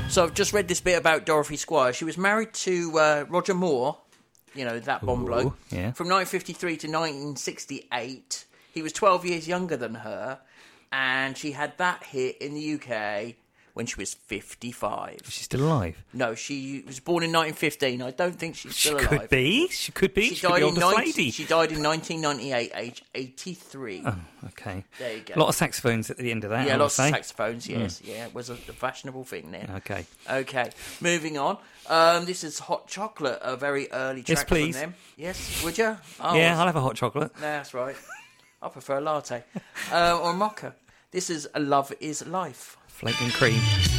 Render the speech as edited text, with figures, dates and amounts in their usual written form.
So I've just read this bit about Dorothy Squire. She was married to Roger Moore, you know, that Bond bloke, yeah. from 1953 to 1968. He was 12 years younger than her, and she had that hit in the UK when she was 55. Is she still alive? No, she was born in 1915. I don't think she's still alive. She could be. She could be. She could be oldest lady. She died in 1998, age 83. Oh, okay. There you go. A lot of saxophones at the end of that. Yeah, lots of say. saxophones, yes. Yeah, it was a fashionable thing then. Okay. Okay, moving on. This is Hot Chocolate, a very early track please. from them. Yes, would you? Oh, Yeah, I'll have a hot chocolate. no, that's right. I prefer a latte. Or a mocha. This is A Love Is Life. Flake and cream.